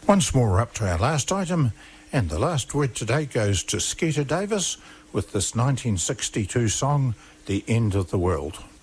Once more we're up to our last item, and the last word today goes to Skeeter Davis with this 1962 song, The End of the World.